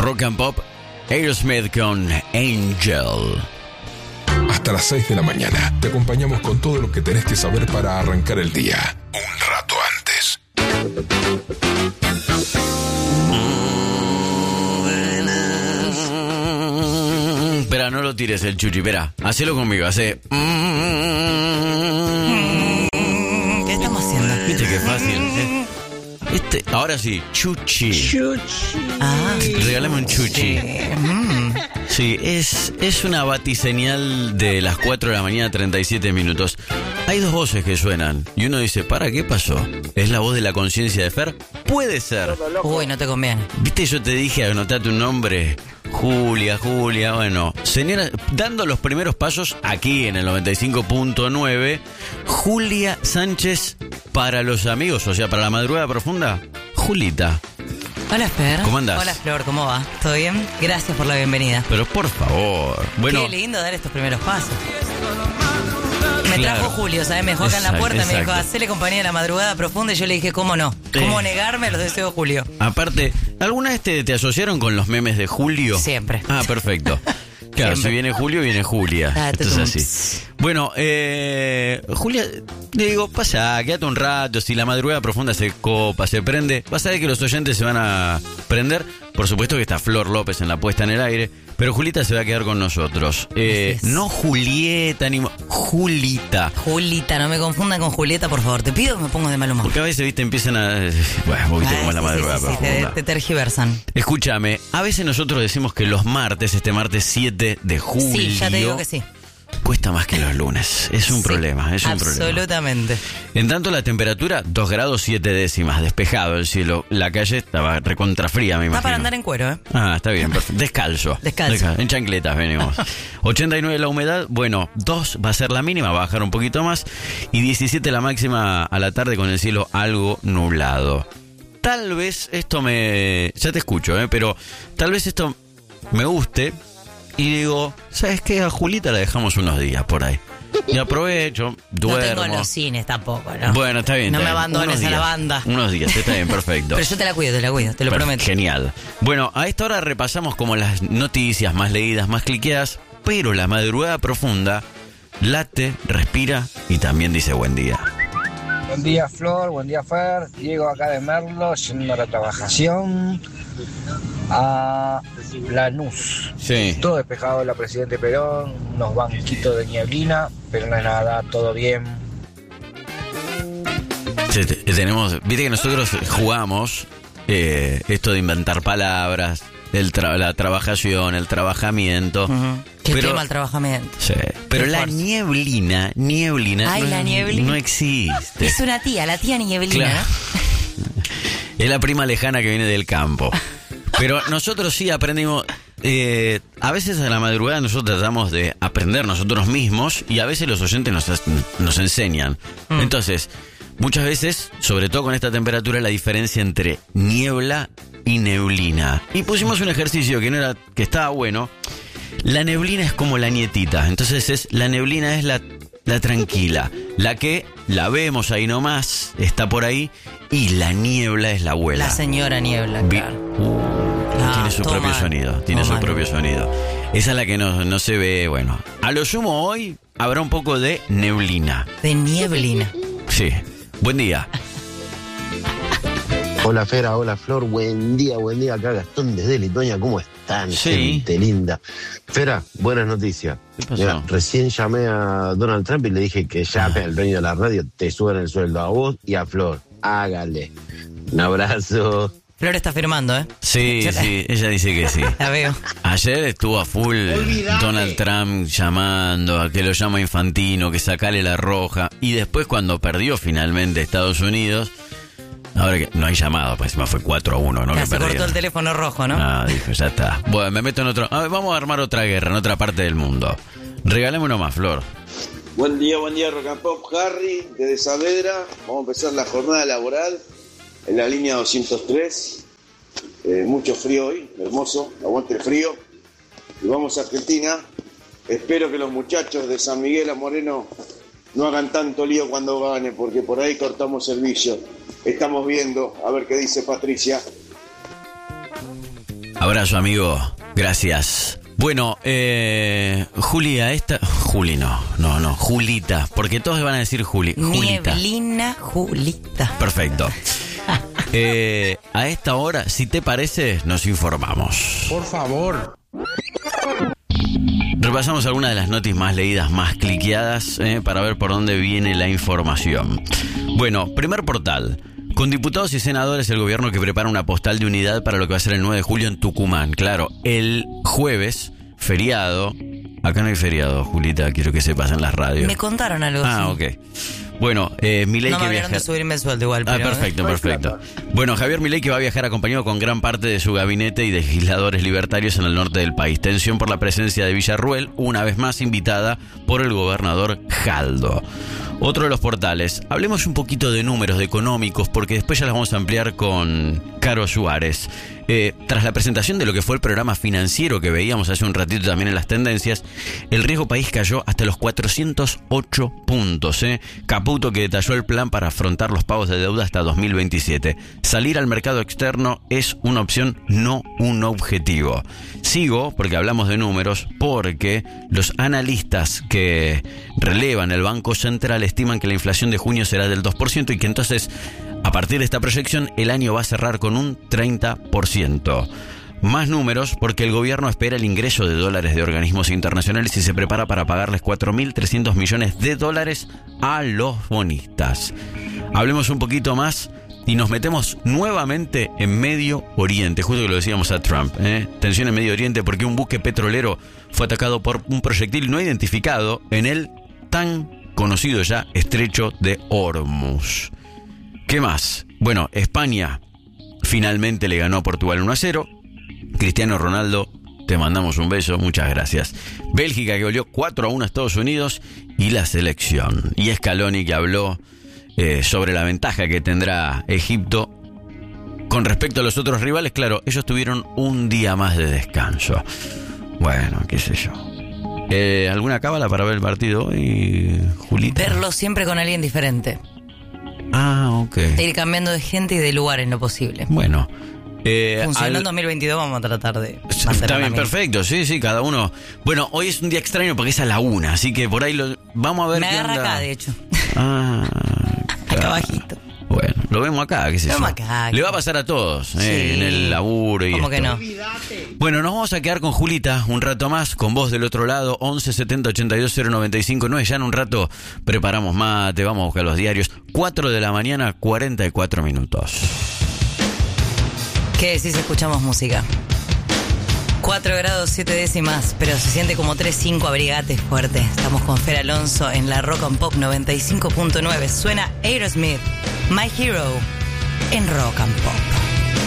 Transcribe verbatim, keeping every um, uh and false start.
Rock and Pop, Aerosmith con Angel. Hasta las seis de la mañana te acompañamos con todo lo que tenés que saber para arrancar el día. Un rato antes. Mm, espera, no lo tires el chuchi, espera. Hacelo conmigo, hace... Mm, ¿Qué estamos haciendo? Viste qué fácil, ¿eh? Este, ahora sí, chuchi. Chuchi. Ah, regálame un chuchi. Mm. Sí, es, es una batiseñal de las cuatro de la mañana, treinta y siete minutos. Hay dos voces que suenan y uno dice, ¿para qué pasó? ¿Es la voz de la conciencia de Fer? Puede ser. Uy, no te conviene. Viste, yo te dije, anotate un nombre. Julia, Julia, bueno. Señora, dando los primeros pasos aquí en el noventa y cinco punto nueve, Julia Sánchez para los amigos, o sea, para la madrugada profunda, Julita. Hola, Fer. ¿Cómo andás? Hola, Flor, ¿cómo va? ¿Todo bien? Gracias por la bienvenida. Pero por favor. Bueno, qué lindo dar estos primeros pasos. Me claro. trajo Julio, ¿sabes? Me dejó acá en la Exacto, puerta, me dijo, exacto. hacele compañía de la madrugada profunda. Y yo le dije, ¿cómo no? ¿Cómo Eh. negarme a los deseos de Julio? aparte, ¿alguna vez te, te asociaron con los memes de Julio? Siempre. Ah, perfecto. Claro, Siempre. si viene Julio, viene Julia. Ah, Esto es tum. así. Bueno, eh, Julia, le digo, pasa, quédate un rato. Si la madrugada profunda se copa, se prende, vas a ver que los oyentes se van a prender. Por supuesto que está Flor López en la puesta en el aire, pero Julita se va a quedar con nosotros. Eh, Así es. no Julieta, ni Julita. Julita, no me confundan con Julieta, por favor. Te pido que me pongo de mal humor. Porque a veces, viste, empiezan a... Bueno, un poquito Ah, como sí, la sí, madrugada sí, sí, profunda. te, te tergiversan. Escúchame, a veces nosotros decimos que los martes, este martes siete de julio... Sí, ya te digo que sí. Cuesta más que los lunes. Es un Sí, problema, es un problema. absolutamente. En tanto, la temperatura, dos grados siete décimas, despejado el cielo. La calle estaba recontrafría, me imagino. Está para andar en cuero, ¿eh? Ah, está bien, perfecto. Descalzo. Descalzo. En chancletas venimos. ochenta y nueve la humedad, bueno, dos va a ser la mínima, va a bajar un poquito más. Y diecisiete la máxima a la tarde con el cielo algo nublado. Tal vez esto me... Ya te escucho, ¿eh? Pero tal vez esto me guste. Y digo, ¿sabes qué? A Julita la dejamos unos días por ahí. Y aprovecho, duermo. No tengo los cines tampoco, ¿no? Bueno, está bien. No está me bien. abandones Unos a la días. banda. Unos días, está bien, perfecto. Pero yo te la cuido, te la cuido, te lo Per- prometo. Genial. Bueno, a esta hora repasamos como las noticias más leídas, más cliqueadas, pero la madrugada profunda late, respira y también dice buen día. Buen día, Flor, buen día, Fer. Diego acá de Merlo, yendo a la trabajación a Lanús. Sí. Todo despejado, la Presidente Perón, unos banquitos de nieblina, pero no es nada, todo bien. Sí, te- tenemos, viste que nosotros jugamos eh, esto de inventar palabras, el tra- la trabajación, el trabajamiento. Ujú. Qué Pero- tema el trabajamiento. Sí, pero Qué la fuerza. nieblina, nieblina, Ay, no, la nieblina. no existe. Es una tía, la tía Nieblina, Claro. Es la prima lejana que viene del campo. Pero nosotros sí aprendimos. Eh, a veces a la madrugada nosotros tratamos de aprender nosotros mismos y a veces los oyentes nos, nos enseñan. Mm. Entonces, muchas veces, sobre todo con esta temperatura, la diferencia entre niebla y neblina. Y pusimos un ejercicio que no era, que estaba bueno. La neblina es como la nietita. Entonces es la neblina es la, la tranquila, la que la vemos ahí nomás, está por ahí, y la niebla es la abuela. La señora Niebla, Vi- claro. Uh, Ah, tiene su todo propio mal, sonido, tiene todo su mal. propio sonido. Esa es la que no, no se ve, bueno. A lo sumo hoy habrá un poco de neblina. De Nieblina. Sí. Buen día. Hola Fera, hola Flor, buen día, buen día acá Gastón desde Lituania, ¿cómo están? Sí. Gente linda. Fera, buenas noticias. ¿Qué pasó? Mira, recién llamé a Donald Trump y le dije que llame Ah. al dueño de la radio, te suben el sueldo a vos y a Flor. Hágale. Un abrazo. Flor está firmando, ¿eh? Sí, Yo la- sí, ella dice que sí. La veo. Ayer estuvo a full Olvidate. Donald Trump llamando a que lo llama Infantino, que sacale la roja. Y después cuando perdió finalmente Estados Unidos, ahora que no hay llamado, pues encima fue cuatro a uno, ¿no? Ya Que se cortó perdieron. el teléfono rojo, ¿no? Ah, dijo, ya está. Bueno, me meto en otro... A ver, vamos a armar otra guerra en otra parte del mundo. Regálame uno más, Flor. Buen día, buen día, Rock and Pop, Harry, desde Saavedra. Vamos a empezar la jornada laboral en la línea doscientos tres. Eh, mucho frío hoy, hermoso, aguante el frío. Y vamos a Argentina. Espero que los muchachos de San Miguel a Moreno no hagan tanto lío cuando gane, porque por ahí cortamos servicio. Estamos viendo, a ver qué dice Patricia. Abrazo, amigo. Gracias. Bueno, eh, Julia, esta... Juli, no, no, no, Julita, porque todos van a decir Juli. Julita. Nieblina Julita. Perfecto. Eh, a esta hora, si te parece, nos informamos. Por favor. Repasamos algunas de las noticias más leídas, más cliqueadas, eh, para ver por dónde viene la información. Bueno, primer portal. Con diputados y senadores, el gobierno que prepara una postal de unidad para lo que va a ser el nueve de julio en Tucumán. Claro, el jueves, feriado. Acá no hay feriado, Julita, quiero que sepas en las radios. Me contaron algo así. Ah, ok. Bueno, eh, Milei no que me viaja... de subirme el sueldo igual, pero... Ah, perfecto, perfecto. Bueno, Javier Milei que va a viajar acompañado con gran parte de su gabinete y de legisladores libertarios en el norte del país. Tensión por la presencia de Villarruel, una vez más invitada por el gobernador Jaldo. Otro de los portales. Hablemos un poquito de números, de económicos, porque después ya los vamos a ampliar con Caro Suárez. Eh, tras la presentación de lo que fue el programa financiero que veíamos hace un ratito también en las tendencias, el riesgo país cayó hasta los cuatrocientos ocho puntos. ¿eh? Caputo que detalló el plan para afrontar los pagos de deuda hasta dos mil veintisiete. Salir al mercado externo es una opción, no un objetivo. Sigo, porque hablamos de números, porque los analistas que relevan el Banco Central estiman que la inflación de junio será del dos por ciento y que entonces, a partir de esta proyección, el año va a cerrar con un treinta por ciento. Más números porque el gobierno espera el ingreso de dólares de organismos internacionales y se prepara para pagarles cuatro mil trescientos millones de dólares a los bonistas. Hablemos un poquito más y nos metemos nuevamente en Medio Oriente, justo que lo decíamos a Trump. ¿eh? Tensión en Medio Oriente porque un buque petrolero fue atacado por un proyectil no identificado en el tan conocido ya estrecho de Hormuz. ¿Qué más? Bueno, España finalmente le ganó a Portugal uno a cero. Cristiano Ronaldo, te mandamos un beso, muchas gracias. Bélgica que goleó cuatro a uno a Estados Unidos y la selección. Y Scaloni que habló eh, sobre la ventaja que tendrá Egipto con respecto a los otros rivales. Claro, ellos tuvieron un día más de descanso. Bueno, qué sé yo. Eh, ¿Alguna cábala para ver el partido hoy, Julita? Verlo siempre con alguien diferente. Ah, ok. Ir cambiando de gente y de lugar en lo posible. Bueno. Eh, Funcionando al... en dos mil veintidós vamos a tratar de... Está bien, perfecto, sí, sí, cada uno... Bueno, hoy es un día extraño porque es a la una, así que por ahí lo... vamos a ver. Me qué agarra onda. Acá, de hecho. Ah, acá abajito. Bueno, lo vemos acá, qué sé yo. Acá, le va a pasar a todos, sí. eh, en el laburo y ¿Cómo esto. que no? Bueno, nos vamos a quedar con Julita un rato más, con vos del otro lado, once setenta ochenta y dos cero noventa y cinco nueve. Ya en un rato preparamos mate, vamos a buscar los diarios. cuatro de la mañana, cuarenta y cuatro minutos. ¿Qué decís? Escuchamos música. cuatro grados siete décimas, pero se siente como tres cinco, abrigate fuerte. Estamos con Fer Alonso en la Rock and Pop noventa y cinco punto nueve. Suena Aerosmith, My Hero, en Rock and Pop.